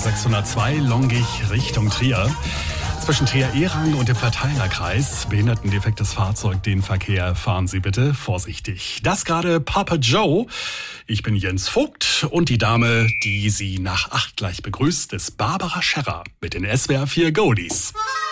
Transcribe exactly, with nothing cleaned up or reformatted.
sechshundertzwei Longich Richtung Trier. Zwischen Trier-Ehrang und dem Verteilerkreis behindertendefektes Fahrzeug den Verkehr. Fahren Sie bitte vorsichtig. Das gerade Papa Joe. Ich bin Jens Vogt und die Dame, die Sie nach acht gleich begrüßt, ist Barbara Scherrer mit den S W R vier Goldies.